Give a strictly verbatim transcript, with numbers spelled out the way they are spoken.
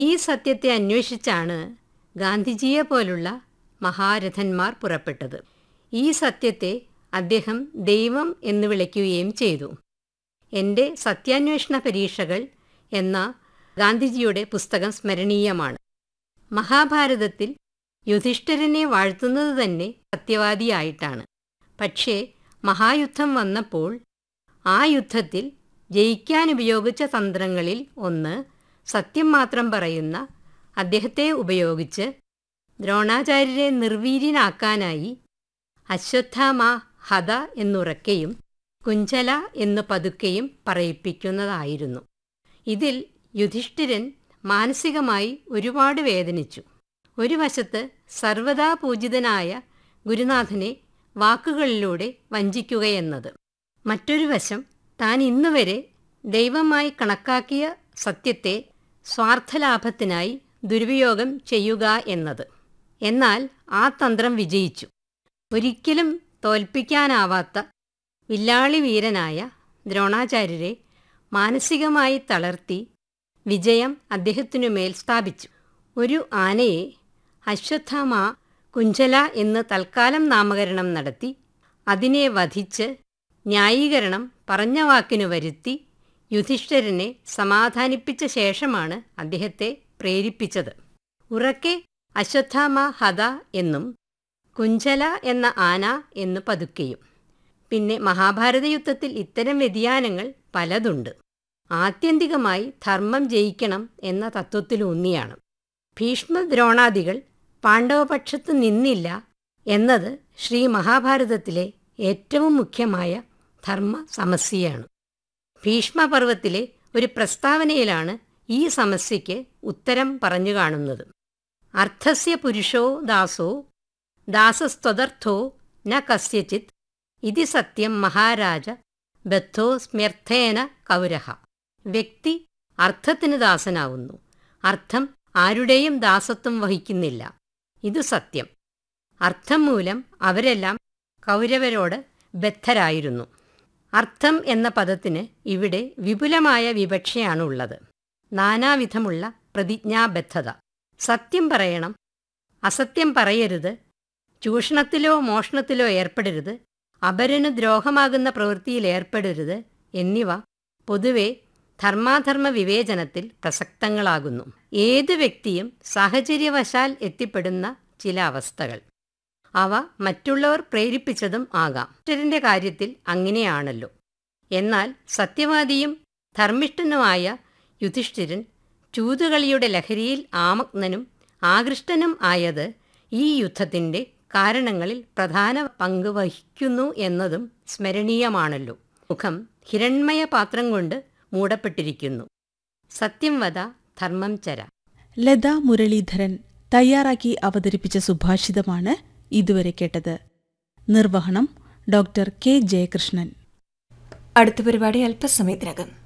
ഈ സത്യത്തെ അന്വേഷിച്ചാണ് ഗാന്ധിജിയെ പോലുള്ള മഹാരഥന്മാർ പുറപ്പെട്ടത്. ഈ സത്യത്തെ അദ്ദേഹം ദൈവം എന്ന് വിളിക്കുകയും ചെയ്തു. എൻ്റെ സത്യാന്വേഷണ പരീക്ഷകൾ എന്ന ഗാന്ധിജിയുടെ പുസ്തകം സ്മരണീയമാണ്. മഹാഭാരതത്തിൽ യുധിഷ്ഠിരനെ വാഴ്ത്തുന്നത് തന്നെ സത്യവാദിയായിട്ടാണ്. പക്ഷേ മഹായുദ്ധം വന്നപ്പോൾ ആ യുദ്ധത്തിൽ ജയിക്കാൻ ഉപയോഗിച്ച തന്ത്രങ്ങളിൽ ഒന്ന് സത്യം മാത്രം പറയുന്ന അദ്ദേഹത്തെ ഉപയോഗിച്ച് ദ്രോണാചാര്യരെ നിർവീര്യനാക്കാനായി അശ്വത്ഥാമ ഹത എന്നുറക്കെയും കുഞ്ചല എന്നു പതുക്കെയും പറയിപ്പിക്കുന്നതായിരുന്നു. ഇതിൽ യുധിഷ്ഠിരൻ മാനസികമായി ഒരുപാട് വേദനിച്ചു. ഒരു വശത്ത് സർവദാ പൂജിതനായ ഗുരുനാഥനെ വാക്കുകളിലൂടെ വഞ്ചിക്കുകയെന്നത്, മറ്റൊരു വശം താൻ ഇന്നുവരെ ദൈവമായി കണക്കാക്കിയ സത്യത്തെ സ്വാർത്ഥലാഭത്തിനായി ദുരുപയോഗം ചെയ്യുക എന്നത്. എന്നാൽ ആ തന്ത്രം വിജയിച്ചു. ഒരിക്കലും തോൽപ്പിക്കാനാവാത്ത വില്ലാളി വീരനായ ദ്രോണാചാര്യരെ മാനസികമായി തളർത്തി വിജയം അദ്ദേഹത്തിനുമേൽ സ്ഥാപിച്ചു. ഒരു ആനയെ അശ്വത്ഥാമ കുഞ്ചല എന്ന് തൽക്കാലം നാമകരണം നടത്തി അതിനെ വധിച്ച് ന്യായീകരണം പറഞ്ഞ വാക്കിനു വരുത്തി യുധിഷ്ഠിരനെ സമാധാനിപ്പിച്ച ശേഷമാണ് അദ്ദേഹത്തെ പ്രേരിപ്പിച്ചത്. ഉറക്കെ അശ്വത്ഥാമ ഹത എന്നും കുഞ്ചല എന്ന ആന എന്ന് പതുക്കെയും. പിന്നെ മഹാഭാരത യുദ്ധത്തിൽ ഇത്തരം വ്യതിയാനങ്ങൾ പലതുണ്ട്. ആത്യന്തികമായി ധർമ്മം ജയിക്കണം എന്ന തത്വത്തിലൂന്നിയാണ്. ഭീഷ്മദ്രോണാദികൾ പാണ്ഡവപക്ഷത്ത് നിന്നില്ല എന്നത് ശ്രീ മഹാഭാരതത്തിലെ ഏറ്റവും മുഖ്യമായ ധർമ്മ സമസ്യയാണ്. ഭീഷ്മപർവത്തിലെ ഒരു പ്രസ്താവനയിലാണ് ഈ സമസ്യയ്ക്ക് ഉത്തരം പറഞ്ഞു കാണുന്നത്. അർത്ഥസ്യ പുരുഷോ ദാസോ ദാസസ്ത്വദർത്ഥോ ന കസ്യചിത് ഇതി സത്യം മഹാരാജ ബദ്ധോ സ്മ്യർത്ഥേന കൗരഹ. വ്യക്തി അർത്ഥത്തിന് ദാസനാവുന്നു, അർത്ഥം ആരുടെയും ദാസത്വം വഹിക്കുന്നില്ല. ഇതു സത്യം. അർത്ഥം മൂലം അവരെല്ലാം കൗരവരോട് ബദ്ധരായിരുന്നു. അർത്ഥം എന്ന പദത്തിന് ഇവിടെ വിപുലമായ വിവക്ഷയാണുള്ളത്. നാനാവിധമുള്ള പ്രതിജ്ഞാബദ്ധത. സത്യം പറയണം, അസത്യം പറയരുത്, ചൂഷണത്തിലോ മോഷണത്തിലോ ഏർപ്പെടരുത്, അപരന് ദ്രോഹമാകുന്ന പ്രവൃത്തിയിൽ ഏർപ്പെടരുത് എന്നിവ പൊതുവെ ധർമാധർമ്മ വിവേചനത്തിൽ പ്രസക്തങ്ങളാകുന്നു. ഏതു വ്യക്തിയും സാഹചര്യവശാൽ എത്തിപ്പെടുന്ന ചില അവസ്ഥകൾ, അവ മറ്റുള്ളവർ പ്രേരിപ്പിച്ചതും ആകാം. യുധിഷ്ഠിരന്റെ കാര്യത്തിൽ അങ്ങനെയാണല്ലോ. എന്നാൽ സത്യവാദിയും ധർമ്മിഷ്ഠനുമായ യുധിഷ്ഠിരൻ ചൂതുകളിയുടെ ലഹരിയിൽ ആമഗ്നനും ആകൃഷ്ടനും ആയത് ഈ യുദ്ധത്തിൻ്റെ കാരണങ്ങളിൽ പ്രധാന പങ്ക് വഹിക്കുന്നു എന്നതും സ്മരണീയമാണല്ലോ. മുഖം ഹിരണ്മയ പാത്രം കൊണ്ട് മൂടപ്പെട്ടിരിക്കുന്നു. സത്യം വദ ധർമ്മം ചര. ലതാ മുരളീധരൻ തയ്യാറാക്കി അവതരിപ്പിച്ച സുഭാഷിതമാണ് ഇതുവരെ കേട്ടത്. നിർവഹണം ഡോക്ടർ കെ ജയകൃഷ്ണൻ. അടുത്ത പരിപാടി അല്പസമയത്തിനകം.